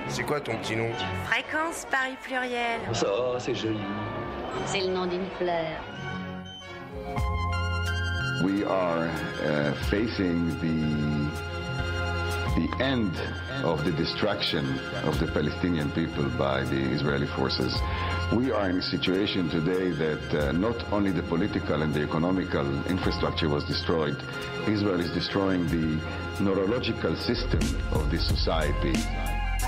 C'est quoi ton petit nom? Fréquence Paris Pluriel. Ça, c'est joli. C'est le nom d'une fleur. We are facing the end of the destruction of the Palestinian people by the Israeli forces. We are in a situation today that not only the political and the economical infrastructure was destroyed, Israel is destroying the neurological system of this society.